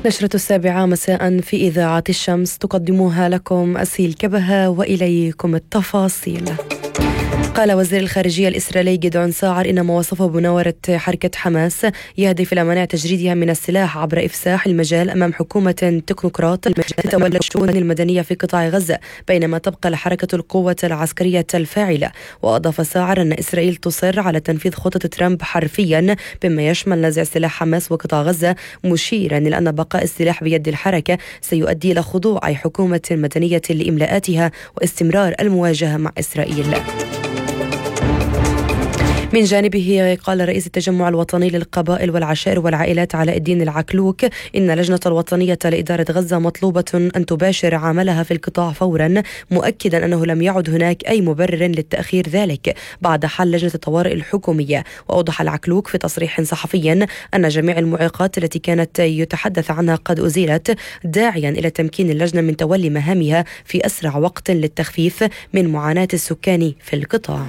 نشرة 7 مساء في إذاعة الشمس تقدمها لكم أسيل كبهة وإليكم التفاصيل. قال وزير الخارجية الإسرائيلي جدعون ساعر إن ما وصفه بمناورة حركة حماس يهدف إلى منع تجريدها من السلاح عبر إفساح المجال أمام حكومة تكنوقراط تتولى الشؤون المدنية في قطاع غزة، بينما تبقى الحركة القوة العسكرية الفاعلة. وأضاف ساعر أن إسرائيل تصر على تنفيذ خطة ترامب حرفيا بما يشمل نزع سلاح حماس وقطاع غزة، مشيرا إلى أن بقاء السلاح بيد الحركة سيؤدي إلى خضوع أي حكومة مدنية لإملاءاتها واستمرار المواجهة مع إسرائيل. من جانبه قال رئيس التجمع الوطني للقبائل والعشائر والعائلات علاء الدين العكلوك إن اللجنة الوطنية لإدارة غزة مطلوبة أن تباشر عملها في القطاع فورا، مؤكدا أنه لم يعد هناك أي مبرر للتأخير ذلك بعد حل لجنة الطوارئ الحكومية. وأوضح العكلوك في تصريح صحفي أن جميع المعيقات التي كانت يتحدث عنها قد أزيلت، داعيا إلى تمكين اللجنة من تولي مهامها في أسرع وقت للتخفيف من معاناة السكان في القطاع.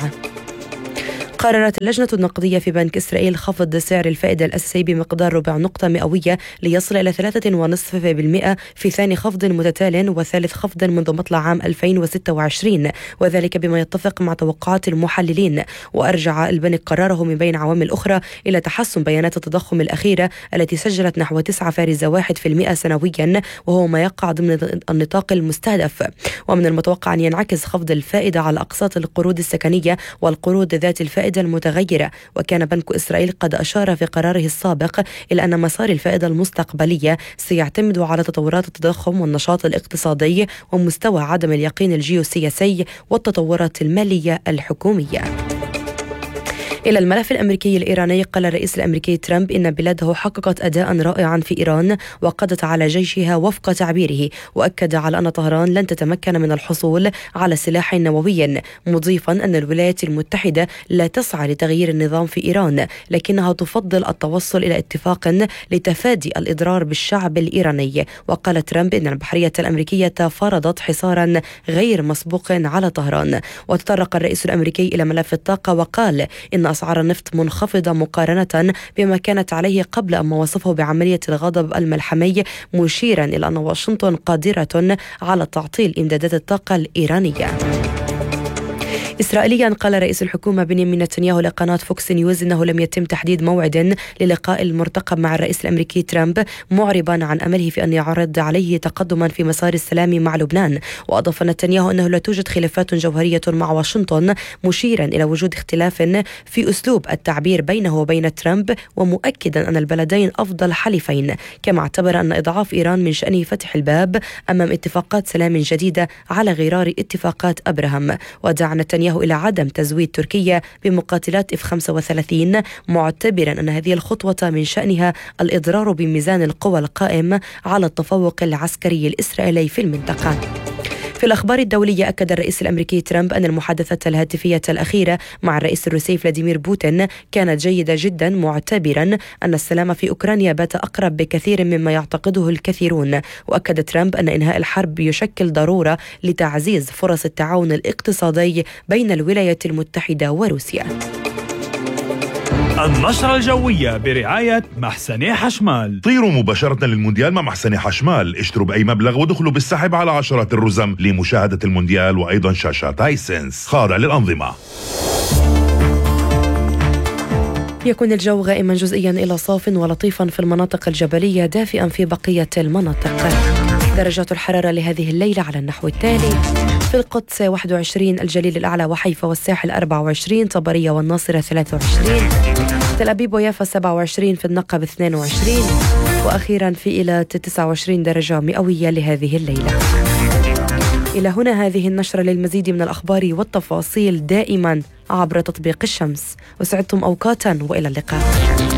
قررت اللجنة النقدية في بنك إسرائيل خفض سعر الفائدة الأساسي بمقدار 4 نقطة مئوية ليصل إلى 3.5% في ثاني خفض متتال وثالث خفض منذ مطلع عام 2026، وذلك بما يتفق مع توقعات المحللين. وأرجع البنك قراره من بين عوامل أخرى إلى تحسن بيانات التضخم الأخيرة التي سجلت نحو 9.1% سنويا، وهو ما يقع ضمن النطاق المستهدف. ومن المتوقع أن ينعكس خفض الفائدة على أقساط القروض السكنية والقروض ذات الفائدة المتغيرة. وكان بنك إسرائيل قد أشار في قراره السابق إلى أن مسار الفائدة المستقبلية سيعتمد على تطورات التضخم والنشاط الاقتصادي ومستوى عدم اليقين الجيوسياسي والتطورات المالية الحكومية. إلى الملف الأمريكي الإيراني، قال الرئيس الأمريكي ترامب إن بلاده حققت أداء رائعا في إيران وقضت على جيشها وفق تعبيره، وأكد على أن طهران لن تتمكن من الحصول على سلاح نووي، مضيفا أن الولايات المتحدة لا تسعى لتغيير النظام في إيران، لكنها تفضل التوصل إلى اتفاق لتفادي الإضرار بالشعب الإيراني. وقال ترامب إن البحرية الأمريكية فرضت حصارا غير مسبوق على طهران. وتطرق الرئيس الأمريكي إلى ملف الطاقة وقال إن أسعار النفط منخفضة مقارنة بما كانت عليه قبل ما وصفه بعملية الغضب الملحمي، مشيرا إلى أن واشنطن قادرة على تعطيل إمدادات الطاقة الإيرانية. إسرائيليا، قال رئيس الحكومة بنيامين نتنياهو لقناة فوكس نيوز إنه لم يتم تحديد موعد للقاء المرتقب مع الرئيس الأمريكي ترامب، معربا عن أمله في أن يعرض عليه تقدما في مسار السلام مع لبنان. وأضاف نتنياهو أنه لا توجد خلافات جوهرية مع واشنطن، مشيرا إلى وجود اختلاف في أسلوب التعبير بينه وبين ترامب، ومؤكدا أن البلدين أفضل حليفين. كما اعتبر أن إضعاف إيران من شأنه فتح الباب أمام اتفاقات سلام جديدة على غرار اتفاقات أبراهام. ودعا نتنياهو إلى عدم تزويد تركيا بمقاتلات F-35، معتبرا أن هذه الخطوة من شأنها الإضرار بميزان القوى القائم على التفوق العسكري الإسرائيلي في المنطقة. في الأخبار الدولية، أكد الرئيس الأمريكي ترامب أن المحادثات الهاتفية الأخيرة مع الرئيس الروسي فلاديمير بوتين كانت جيدة جدا، معتبرا أن السلام في أوكرانيا بات أقرب بكثير مما يعتقده الكثيرون. وأكد ترامب أن إنهاء الحرب يشكل ضرورة لتعزيز فرص التعاون الاقتصادي بين الولايات المتحدة وروسيا. النشرة الجوية برعاية محسني حشمال. طيروا مباشرة للمونديال مع محسني حشمال، اشتروا بأي مبلغ ودخلوا بالسحب على عشرات الرزم لمشاهدة المونديال وأيضا شاشات هايسنس خاضع للأنظمة. يكون الجو غائما جزئيا إلى صاف ولطيفا في المناطق الجبلية، دافئا في بقية المناطق. درجات الحرارة لهذه الليلة على النحو التالي: في القدس 21، الجليل الأعلى وحيفا والساحل 24، طبرية والناصرة 23، تل أبيب ويافا 27، في النقب 22، وأخيرا في إيلات 29 درجة مئوية لهذه الليلة. إلى هنا هذه النشرة. للمزيد من الأخبار والتفاصيل دائما عبر تطبيق الشمس. وسعدتم أوقاتا وإلى اللقاء.